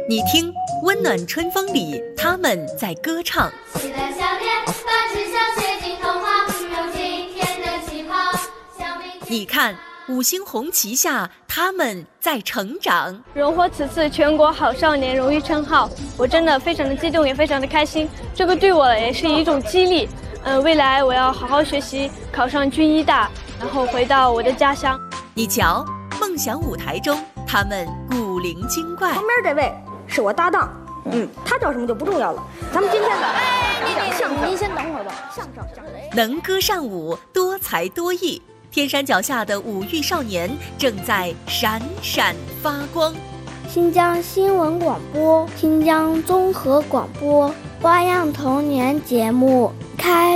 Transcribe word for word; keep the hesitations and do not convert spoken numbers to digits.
你听，温暖春风里，他们在歌唱。 喜乐笑脸，把志向写进童话，有今天的起跑。 你看，五星红旗下，他们在成长。 荣获此次全国好少年荣誉称号，我真的非常的激动，也非常的开心。这个对我也是一种激励。嗯，未来我要好好学习，考上军医大，然后回到我的家乡。 你瞧，梦想舞台中，他们古灵精怪。 旁边这位是我搭档，嗯，他叫什么就不重要了。咱们今天的讲相声，您先等会儿吧。相声，相声， 能歌善舞，多才多艺。天山脚下的五育少年正在闪闪发光。 新疆新闻广播，新疆综合广播，花样童年节目开